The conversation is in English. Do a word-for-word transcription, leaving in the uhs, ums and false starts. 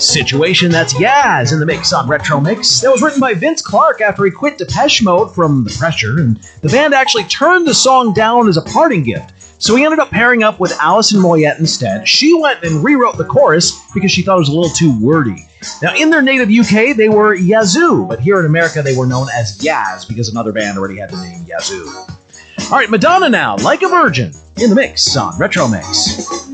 Situation, that's Yaz in the mix on Retro Mix. That was written by Vince Clarke after he quit Depeche Mode from The Pressure, and the band actually turned the song down as a parting gift. So he ended up pairing up with Alison Moyet instead. She went and rewrote the chorus because she thought it was a little too wordy. Now, in their native U K, they were Yazoo, but here in America, they were known as Yaz because another band already had the name Yazoo. All right, Madonna now, Like a Virgin, in the mix on Retro Mix.